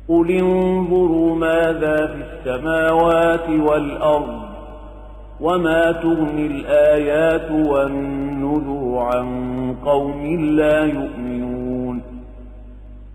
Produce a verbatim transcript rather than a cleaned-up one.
قل انظروا ماذا في السماوات والأرض وما تغني الآيات والنذر عن قوم لا يؤمنون